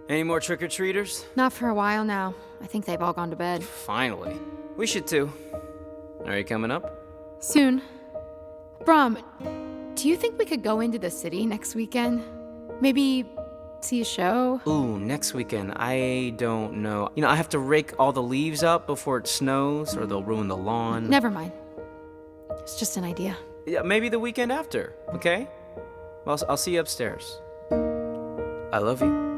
Any more trick-or-treaters? Not for a while now. I think they've all gone to bed. Finally. We should too. Are you coming up? Soon. Brom, do you think we could go into the city next weekend? Maybe see a show? Ooh, next weekend. I don't know. I have to rake all the leaves up before it snows, or they'll ruin the lawn. Never mind. It's just an idea. Yeah, maybe the weekend after, okay? Well, I'll see you upstairs. I love you.